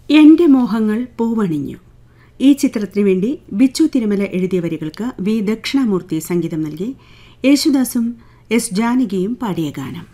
എന്റെ മോഹങ്ങൾ പൂവണിഞ്ഞു. ഈ ചിത്രത്തിനു വേണ്ടി ബിച്ചു തിരുമല എഴുതിയ വരികൾക്ക് വി ദക്ഷിണാമൂർത്തി സംഗീതം നൽകി. യേശുദാസും എസ് ജാനകിയും പാടിയ ഗാനം.